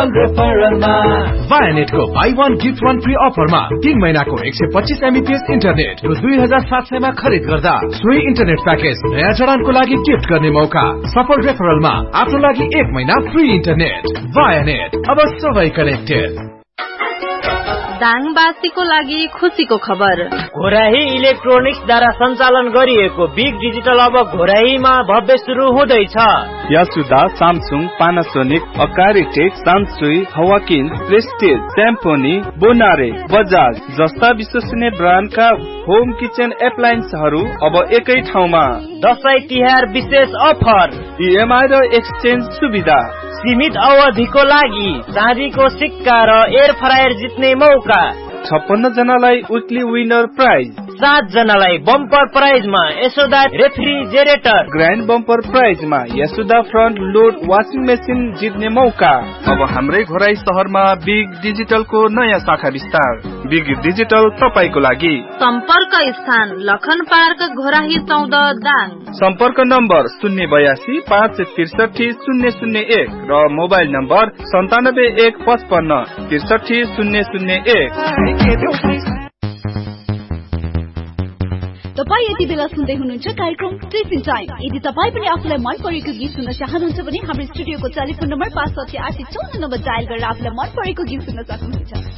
सफल रेफरलमा Vianet को buy one gift one free अफरमा 3 महिनाको 125 Mbps इन्टरनेट रु 2700 मा खरिद गर्दा सोही इन्टरनेट प्याकेज नयाँ जडानको लागि गिफ्ट गर्ने मौका। सफल रेफरलमा आफ्नो लागि 1 महिना फ्री इन्टरनेट। Vianet, अब सबै कनेक्टेड। दाङवासीको लागि खुशीको खबर। घोराही इलेक्ट्रोनिक्सद्वारा सञ्चालन गरिएको बिग डिजिटल अब घोराहीमा भव्य सुरु हुँदैछ। यासुदा, Samsung, Panasonic, अकारी take, सान्सुई, हवाकिन, prestige, स्याम्पोनी, बोनारे, Bajaj जस्ता विश्वसनीय ब्रान्डका होम किचन एप्लायन्सहरू अब एकै ठाउँमा। दशैं तिहार विशेष अफर, इएमआई र एक्सचेन्ज सुविधा, सीमित अवधिको लागि चाँदीको सिक्का र एयर फ्रायर जित्ने मौका। 56 जनालाई विकली विनर प्राइज, 7 जनालाई bumper प्राइजमा Yashoda refrigerator, grand bumper प्राइजमा Yashoda front load washing machine जित्ने मौका। अब हाम्रै घोराई शहरमा बिग डिजिटलको नयाँ शाखा विस्तार। बिग डिजिटल तपाईको लागि। सम्पर्क स्थान लखन पार्क घोराही 14 दाङ। सम्पर्क नम्बर 082 563 001 र मोबाइल नम्बर 9715 63 001। तपाईँ यति बेला सुन्दै हुनुहुन्छ कार्यक्रम टिफिन टाइम। यदि तपाईँ पनि आफूलाई मन परेको गीत सुन्न चाहनुहुन्छ भने हाम्रो स्टुडियोको टेलिफोन नम्बर 56854 नम्बर डायल गरेर आफूलाई मन परेको गीत सुन्न सक्नुहुन्छ।